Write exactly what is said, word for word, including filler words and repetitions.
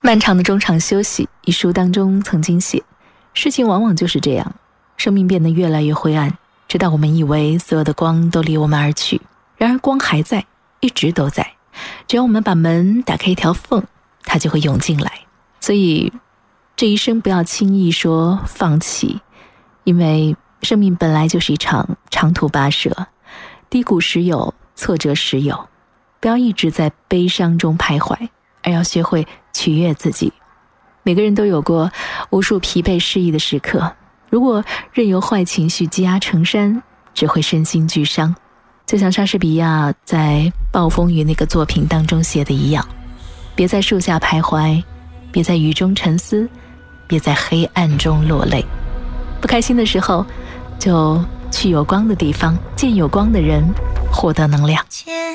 漫长的中场休息，一书当中曾经写，事情往往就是这样，生命变得越来越灰暗，直到我们以为所有的光都离我们而去，然而光还在，一直都在，只要我们把门打开一条缝，它就会涌进来。所以这一生不要轻易说放弃，因为生命本来就是一场长途跋涉，低谷时有，挫折时有，不要一直在悲伤中徘徊，而要学会取悦自己。每个人都有过无数疲惫失意的时刻，如果任由坏情绪积压成山，只会身心俱伤。就像莎士比亚在《暴风雨》那个作品当中写的一样，别在树下徘徊，别在雨中沉思，别在黑暗中落泪。不开心的时候，就去有光的地方，见有光的人，获得能量。